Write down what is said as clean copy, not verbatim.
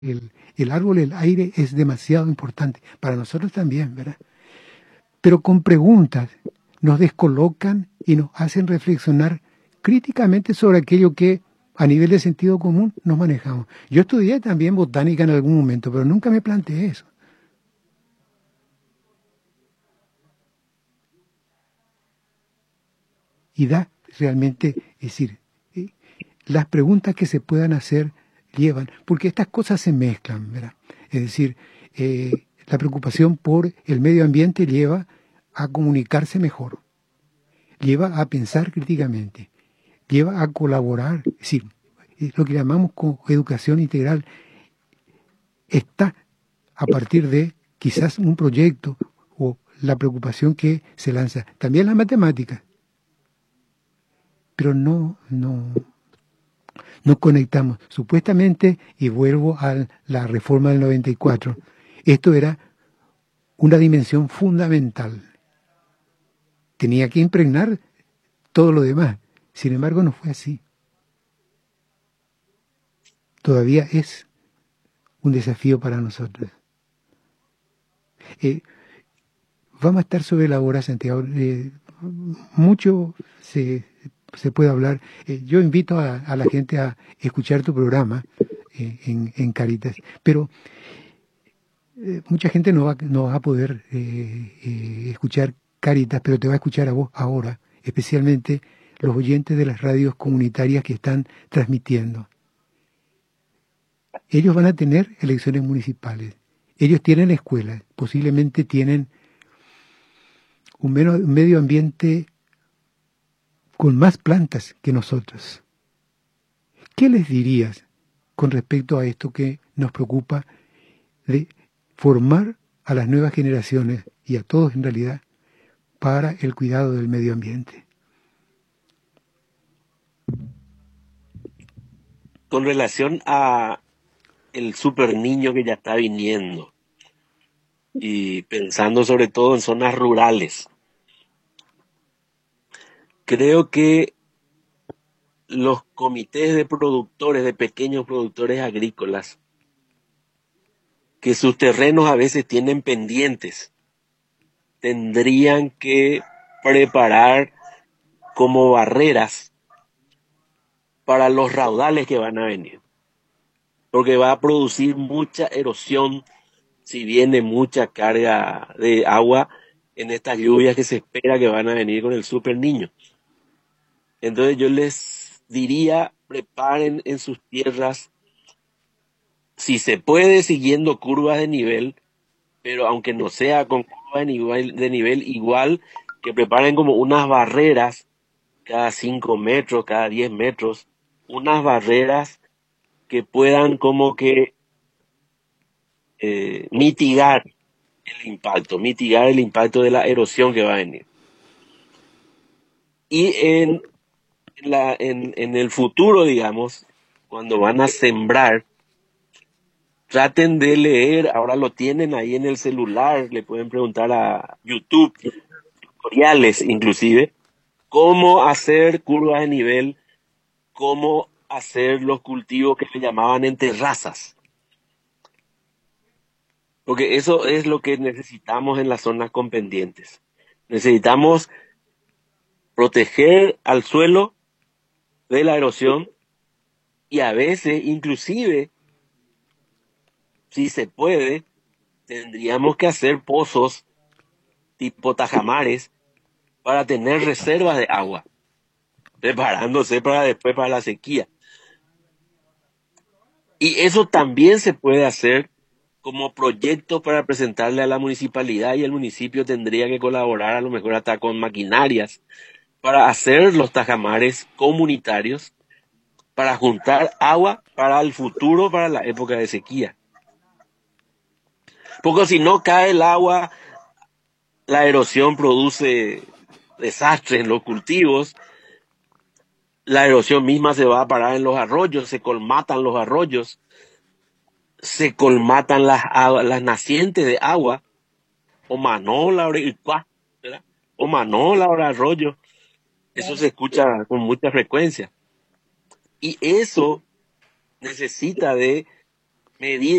el árbol, el aire es demasiado importante. Para nosotros también, ¿verdad? Pero con preguntas nos descolocan y nos hacen reflexionar críticamente sobre aquello que a nivel de sentido común nos manejamos. Yo estudié también botánica en algún momento, pero nunca me planteé eso. Y da realmente, es decir, las preguntas que se puedan hacer llevan, porque estas cosas se mezclan, ¿verdad? Es decir, la preocupación por el medio ambiente lleva a comunicarse mejor, lleva a pensar críticamente, lleva a colaborar, es decir, lo que llamamos educación integral está a partir de quizás un proyecto o la preocupación que se lanza. También la matemática, pero no conectamos. Supuestamente, y vuelvo a la reforma del 94, esto era una dimensión fundamental. Tenía que impregnar todo lo demás. Sin embargo, no fue así. Todavía es un desafío para nosotros. Vamos a estar sobre la hora, Santiago. Mucho se puede hablar. Yo invito a la gente a escuchar tu programa en Cáritas, pero mucha gente no va a poder escuchar Cáritas, pero te va a escuchar a vos ahora, especialmente los oyentes de las radios comunitarias que están transmitiendo. Ellos van a tener elecciones municipales, ellos tienen escuelas, posiblemente tienen un medio ambiente con más plantas que nosotros. ¿Qué les dirías con respecto a esto que nos preocupa de formar a las nuevas generaciones y a todos en realidad para el cuidado del medio ambiente? Con relación a el super niño que ya está viniendo y pensando sobre todo en zonas rurales, creo que los comités de productores, de pequeños productores agrícolas, que sus terrenos a veces tienen pendientes, tendrían que preparar como barreras para los raudales que van a venir, porque va a producir mucha erosión si viene mucha carga de agua en estas lluvias que se espera que van a venir con el super niño. Entonces yo les diría, preparen en sus tierras, si se puede, siguiendo curvas de nivel, pero aunque no sea con curvas de nivel igual, que preparen como unas barreras cada 5 metros, cada 10 metros, unas barreras que puedan como que mitigar el impacto de la erosión que va a venir. Y en el futuro, digamos, cuando van a sembrar, traten de leer, ahora lo tienen ahí en el celular, le pueden preguntar a YouTube, tutoriales inclusive, cómo hacer curvas de nivel, cómo hacer los cultivos que se llamaban en terrazas. Porque eso es lo que necesitamos en las zonas con pendientes. Necesitamos proteger al suelo de la erosión y a veces, inclusive, si se puede, tendríamos que hacer pozos tipo tajamares para tener reservas de agua, preparándose para después para la sequía. Y eso también se puede hacer como proyecto para presentarle a la municipalidad, y el municipio tendría que colaborar a lo mejor hasta con maquinarias para hacer los tajamares comunitarios para juntar agua para el futuro, para la época de sequía. Porque si no cae el agua, la erosión produce desastres en los cultivos, la erosión misma se va a parar en los arroyos, se colmatan los arroyos, se colmatan las nacientes de agua, o manola, ¿verdad? O manola, o arroyo. Eso se escucha con mucha frecuencia. Y eso necesita de medidas